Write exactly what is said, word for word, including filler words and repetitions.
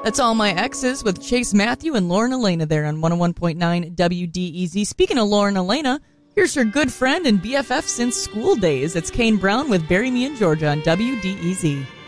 That's All My Exes with Chase Matthew and Lauren Elena there on one oh one point nine W D E Z. Speaking of Lauren Elena, here's her good friend and B F F since school days. It's Kane Brown with Bury Me in Georgia on W D E Z.